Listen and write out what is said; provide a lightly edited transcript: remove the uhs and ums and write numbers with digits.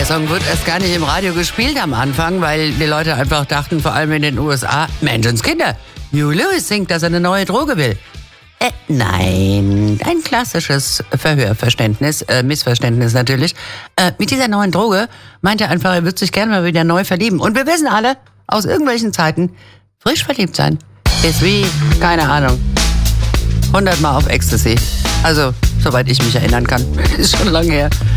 Song wird erst gar nicht im Radio gespielt am Anfang, weil die Leute einfach dachten, vor allem in den USA, Menschenskinder, Huey Lewis singt, dass er eine neue Droge will. Nein, ein klassisches Verhörverständnis, Missverständnis natürlich. Mit dieser neuen Droge meint er einfach, er wird sich gerne mal wieder neu verlieben. Und wir wissen alle, aus irgendwelchen Zeiten, frisch verliebt sein ist wie, keine Ahnung, 100 Mal auf Ecstasy. Also, soweit ich mich erinnern kann. Ist schon lange her.